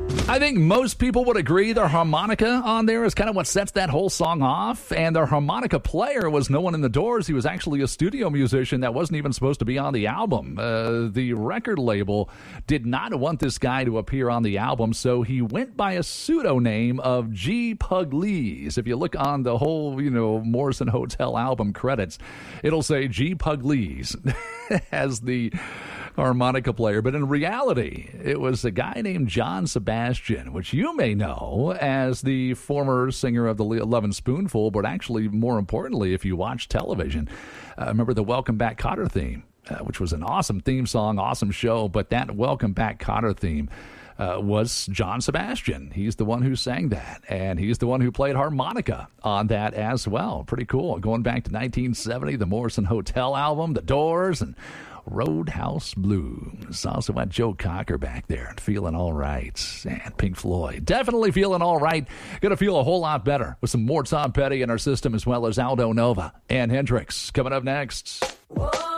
I think most people would agree the harmonica on there is kind of what sets that whole song off. And the harmonica player was no one in the Doors. He was actually a studio musician that wasn't even supposed to be on the album. The record label did not want this guy to appear on the album, so he went by a pseudonym of G. Pugliese. If you look on the whole, Morrison Hotel album credits, it'll say G. Pugliese as the harmonica player, but in reality, it was a guy named John Sebastian, which you may know as the former singer of the Lovin' Spoonful, but actually, more importantly, if you watch television, remember the Welcome Back Kotter theme, which was an awesome theme song, awesome show, but that Welcome Back Kotter theme was John Sebastian. He's the one who sang that, and he's the one who played harmonica on that as well. Pretty cool. Going back to 1970, the Morrison Hotel album, The Doors, and Roadhouse Blues. Also got Joe Cocker back there and Feeling All Right. And Pink Floyd. Definitely feeling all right. Going to feel a whole lot better with some more Tom Petty in our system, as well as Aldo Nova and Hendrix coming up next. Whoa.